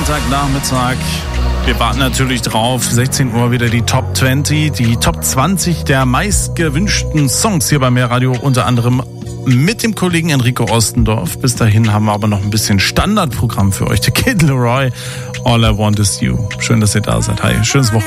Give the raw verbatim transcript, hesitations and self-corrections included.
Sonntagnachmittag. Wir warten natürlich drauf. sechzehn Uhr wieder die Top zwanzig, die Top zwanzig der meistgewünschten Songs hier bei Mehr Radio, unter anderem mit dem Kollegen Enrico Ostendorf. Bis dahin haben wir aber noch ein bisschen Standardprogramm für euch. Der Kid Leroy, All I Want Is You. Schön, dass ihr da seid. Hi, schönes Wochenende.